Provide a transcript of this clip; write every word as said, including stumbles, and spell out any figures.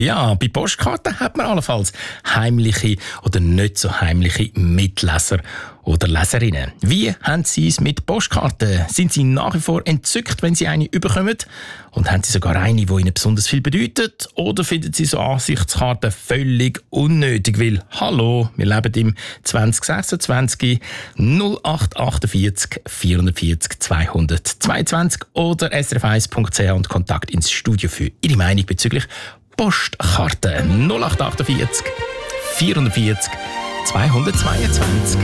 Ja, bei Postkarten hat man allenfalls heimliche oder nicht so heimliche Mitleser oder Leserinnen. Wie haben Sie es mit Postkarten? Sind Sie nach wie vor entzückt, wenn Sie eine überkommen? Und haben Sie sogar eine, die Ihnen besonders viel bedeutet? Oder finden Sie so Ansichtskarten völlig unnötig? Weil, hallo, wir leben im zwanzig sechsundzwanzig null acht achtundvierzig vierundvierzig zweihundertzweiundzwanzig oder s r f eins punkt c h und Kontakt ins Studio für Ihre Meinung bezüglich Postkarten null acht achtundvierzig vierundvierzig zweihundertzweiundzwanzig.